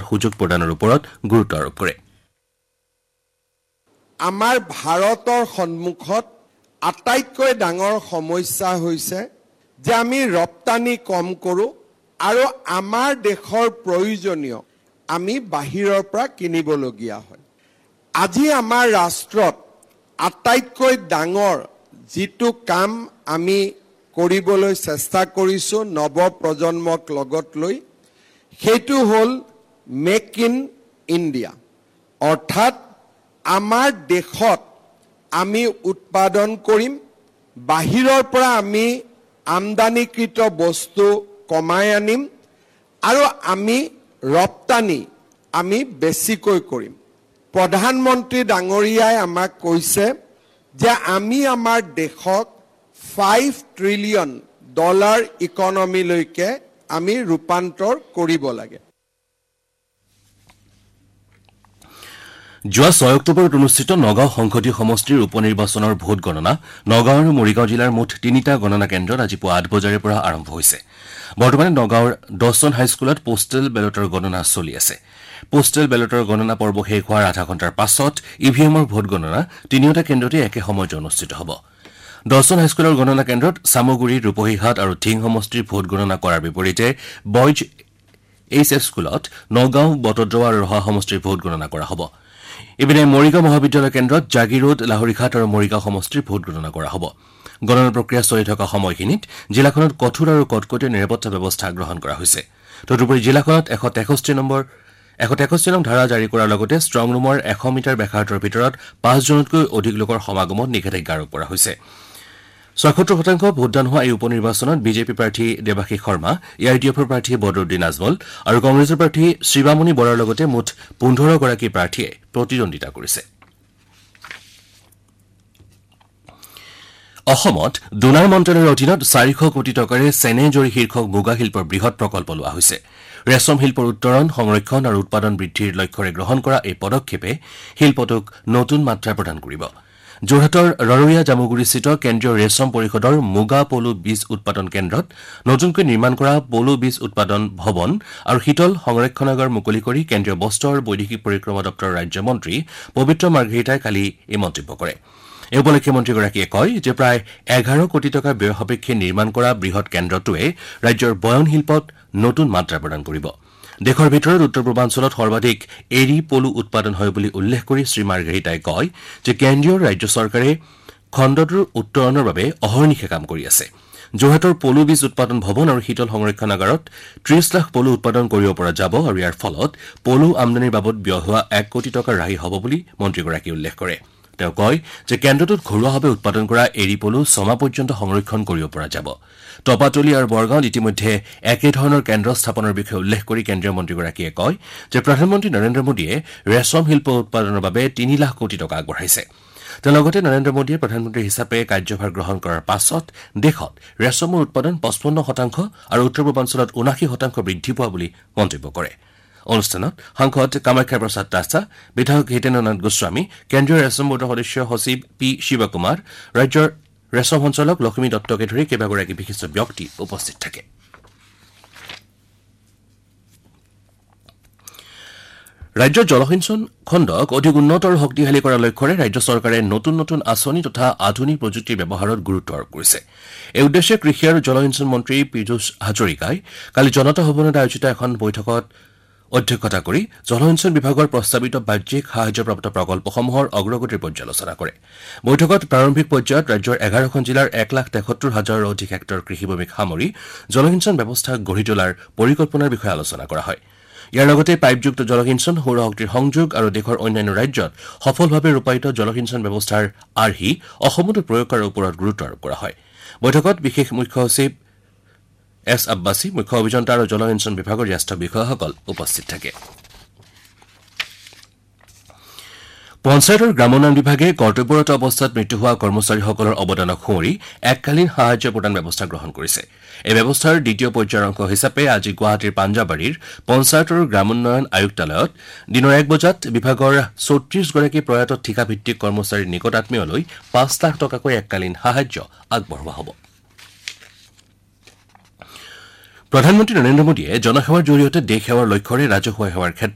সুযোগ প্ৰদানৰ ওপৰত গুৰুত্ব আৰোপ কৰে আমাৰ ভাৰতৰ সন্মুখত আটাইতকৈ ডাঙৰ সমস্যা হৈছে যে আমি ৰপ্তানি কম কৰোঁ আৰু আমাৰ দেশৰ প্ৰয়োজনীয় আমি বাহিৰৰ পৰা কিনিবলগীয়া হয় আজি আমাৰ ৰাষ্ট্ৰত আটাইতকৈ ডাঙৰ যিটো কাম আমি কৰিবলৈ চেষ্টা কৰিছোঁ নৱ প্ৰজন্মক লগত লৈ সেইটো হ'ল মেক ইন ইণ্ডিয়া অৰ্থাৎ আমাৰ দেশত আমি উৎপাদন কৰিম বাহিৰৰ পৰা আমি আমদানিকৃত বস্তু কমাই আনিম আৰু আমি ৰপ্তানি আমি বেছিকৈ কৰিম প্ৰধানমন্ত্ৰী ডাঙৰীয়াই আমাক কৈছে যে আমি আমাৰ দেশক $5 ট্ৰিলিয়ন ইকনমিলৈকে আমি ৰূপান্তৰ কৰিব লাগে যোৱা 6 অক্টোবৰত অনুষ্ঠিত নগাঁও সংসদীয় সমষ্টিৰ উপনিৰ্বাচনৰ ভোট গণনা নগাঁও আৰু মৰিগাঁও জিলাৰ মুঠ 3টা গণনা কেন্দ্ৰত আজি পুৱা 8 বজাৰে পৰা আৰম্ভ হৈছে বৰ্তমানে নগাঁওৰ 10খন হাইস্কুলত পোষ্টেল বেলটৰ গণনা চলি আছে পোষ্টেল বেলটৰ গণনা পৰ্ব শেষ হোৱাৰ আধা ঘণ্টাৰ পাছত ইভিএমৰ ভোট গণনা 3টা কেন্দ্ৰতে একে সময়তে অনুষ্ঠিত হ'ব 10খন হাইস্কুলৰ গণনা কেন্দ্ৰত সামগুৰি ৰূপহীহাট আৰু ধিং সমষ্টিৰ ভোট গণনা কৰাৰ বিপৰীতে বয়জ এইচএছ স্কুলত নগাঁও বটদ্ৰৱা আৰু ৰহা সমষ্টিৰ ভোট গণনা কৰা হ'ব ইপিনে মৰিগাঁও মহাবিদ্যালয় কেন্দ্ৰত জাগি ৰোড লাহৰীঘাট আৰু মৰিগাঁও সমষ্টিৰ ভোট গণনা কৰা হ'ব গণনা প্ৰক্ৰিয়া চলি থকা সময়খিনিত জিলাখনত কঠোৰ আৰু কটকটীয়া নিৰাপত্তা ব্যৱস্থা গ্ৰহণ কৰা হৈছে তদুপৰি জিলাখনত 163 নং ধাৰা জাৰি কৰাৰ লগতে ষ্ট্ৰং ৰুমৰ 100 মিটাৰ ব্যাসাৰ্ধৰ ভিতৰত 5 জনতকৈ অধিক লোকৰ সমাগমত নিষেধাজ্ঞা আৰোপ কৰা হৈছে 76% ভোটদান হোৱা এই উপনিৰ্বাচনত বিজেপি প্ৰাৰ্থী দেৱাশীষ শৰ্মা এআইডিএফৰ প্ৰাৰ্থী বদৰুদ্দিন আজমল আৰু কংগ্ৰেছৰ প্ৰাৰ্থী শিৱামণি বৰাৰ লগতে মুঠ 15 গৰাকী প্ৰাৰ্থীয়ে প্ৰতিদ্বন্দ্বিতা কৰিছে অসমত ডোনাৰ মন্ত্ৰালয়ৰ অধীনত 400 কোটি টকাৰে চেনেজৰী শীৰ্ষক মুগা শিল্পৰ বৃহৎ প্ৰকল্প লোৱা হৈছে ৰেশম শিল্পৰ উত্তৰণ সংৰক্ষণ আৰু উৎপাদন বৃদ্ধিৰ লক্ষ্যৰে গ্ৰহণ কৰা এই পদক্ষেপে শিল্পটোক নতুন মাত্ৰা প্ৰদান কৰিব যোৰহাটৰ ৰৰৈয়া জামুগুৰিস্থিত কেন্দ্ৰীয় ৰেশম পৰিষদৰ মুগা পলু বীজ উৎপাদন কেন্দ্ৰত নতুনকৈ নিৰ্মাণ কৰা পলু বীজ উৎপাদন ভৱন আৰু শীতল সংৰক্ষণাগাৰ মুকলি কৰি কেন্দ্ৰীয় বস্ত্ৰ আৰু বৈদেশিক পৰিক্ৰমা দপ্তৰৰ ৰাজ্যমন্ত্ৰী পবিত্ৰ মাৰ্ঘেৰিটাই কালি এই মন্তব্য কৰে এই উপলক্ষে মন্ত্ৰীগৰাকীয়ে কয় যে প্ৰায় 11 কোটি টকাৰ ব্যয় সাপেক্ষে নিৰ্মাণ কৰা বৃহৎ কেন্দ্ৰটোৱে ৰাজ্যৰ বয়ন শিল্পত নতুন মাত্ৰা প্ৰদান কৰিব দেশৰ ভিতৰত উত্তৰ পূৰ্বাঞ্চলত সৰ্বাধিক এৰী পলু উৎপাদন হয় বুলি উল্লেখ কৰি শ্ৰী মাৰ্ঘেৰিটাই কয় যে কেন্দ্ৰীয় ৰাজ্য চৰকাৰে খণ্ডটোৰ উত্তৰণৰ বাবে অহৰ্নিশে কাম কৰি আছে যোৰহাটৰ পলু বীজ উৎপাদন ভৱন আৰু শীতল সংৰক্ষণাগাৰত 30 লাখ পলু উৎপাদন কৰিব পৰা যাব আৰু ইয়াৰ ফলত পলু আমদানিৰ বাবদ ব্যয় হোৱা 1 কোটি টকা ৰাহি হ'ব বুলি মন্ত্ৰীগৰাকীয়ে উল্লেখ কৰে তেওঁ কয় যে কেন্দ্ৰটোত ঘৰুৱাভাৱে উৎপাদন কৰা এৰী পলু 6 মাহ পৰ্যন্ত সংৰক্ষণ কৰিব পৰা যাব টপাতলি আৰু বৰগাঁৱত ইতিমধ্যে একেধৰণৰ কেন্দ্ৰ স্থাপনৰ বিষয়ে উল্লেখ কৰি কেন্দ্ৰীয় মন্ত্ৰীগৰাকীয়ে কয় যে প্ৰধানমন্ত্ৰী নৰেন্দ্ৰ মোদীয়ে ৰেশম শিল্প উৎপাদনৰ বাবে 3 লাখ কোটি টকা আগবঢ়াইছে তেওঁ লগতে নৰেন্দ্ৰ মোদীয়ে প্ৰধানমন্ত্ৰী হিচাপে কাৰ্যভাৰ গ্ৰহণ কৰাৰ পাছত দেশত ৰেশমৰ উৎপাদন 55% আৰু উত্তৰ পূৰ্বাঞ্চলত 79% বৃদ্ধি পোৱা বুলি মন্তব্য কৰে অনুষ্ঠানত সাংসদ কামাখ্যা প্ৰসাদ দাসা বিধায়ক হিতেন্দ্ৰনাথ গোস্বামী কেন্দ্ৰীয় ৰেশম বোৰ্ডৰ সদস্য সচিব পি শিৱকুমাৰ ৰাজ্যৰ ৰেশম সঞ্চালক লক্ষ্মী দত্তকে ধৰি কেইবাগৰাকী বিশিষ্ট ব্যক্তি উপস্থিত থাকে ৰাজ্যৰ জলসিঞ্চন খণ্ডক অধিক উন্নত আৰু শক্তিশালী কৰাৰ লক্ষ্যৰে ৰাজ্য চৰকাৰে নতুন নতুন আঁচনি তথা আধুনিক প্ৰযুক্তিৰ ব্যৱহাৰত গুৰুত্ব আৰোপ কৰিছে এই উদ্দেশ্যে কৃষি আৰু জলসিঞ্চন মন্ত্ৰী পীযুষ হাজৰিকাই কালি জনতা ভৱনত আয়োজিত এখন বৈঠকত অধ্যক্ষতা কৰি জলসিঞ্চন বিভাগৰ প্ৰস্তাৱিত বাহ্যিক সাহায্যপ্ৰাপ্ত প্ৰকল্পসমূহৰ অগ্ৰগতিৰ পৰ্যালোচনা কৰে বৈঠকত প্ৰাৰম্ভিক পৰ্যায়ত ৰাজ্যৰ 11খন জিলাৰ 1,73,000ৰ অধিক হেক্টৰ কৃষিভূমিক সামৰি জলসিঞ্চন ব্যৱস্থা গঢ়ি তোলাৰ পৰিকল্পনাৰ বিষয়ে আলোচনা কৰা হয় ইয়াৰ লগতে পাইপযুক্ত জলসিঞ্চন সৌৰ শক্তিৰ সংযোগ আৰু দেশৰ অন্যান্য ৰাজ্যত সফলভাৱে ৰূপায়িত জলসিঞ্চন ব্যৱস্থাৰ আৰ্হি অসমতো প্ৰয়োগ কৰাৰ ওপৰত গুৰুত্ব আৰোপ কৰা হয় বৈঠকত বিশেষ মুখ্য সচিব এছ আব্বাসী মুখ্য অভিযন্তা আৰু জলসিঞ্চন বিভাগৰ জ্যেষ্ঠ বিষয়াসকল উপস্থিত থাকে পঞ্চায়তৰ গ্ৰামোন্নয়ন বিভাগে কৰ্তব্যৰত অৱস্থাত মৃত্যু হোৱা কৰ্মচাৰীসকলৰ অৱদানক সুঁৱৰি এককালীন সাহায্য প্ৰদান ব্যৱস্থা গ্ৰহণ কৰিছে এই ব্যৱস্থাৰ দ্বিতীয় পৰ্যায়ৰ অংশ হিচাপে আজি গুৱাহাটীৰ পাঞ্জাবাৰীৰ পঞ্চায়তৰ গ্ৰামোন্নয়ন আয়ুক্তালয়ত দিনৰ 1 বজাত বিভাগৰ 34 গৰাকী প্ৰয়াত ঠিকাভিত্তিক কৰ্মচাৰীৰ নিকটাত্মীয়লৈ 5 লাখ টকাকৈ এককালীন সাহায্য আগবঢ়োৱা হ'ব প্ৰধানমন্ত্ৰী নৰেন্দ্ৰ মোদীয়ে জনসেৱাৰ জৰিয়তে দেশ সেৱাৰ লক্ষ্যৰে ৰাজহুৱা সেৱাৰ ক্ষেত্ৰত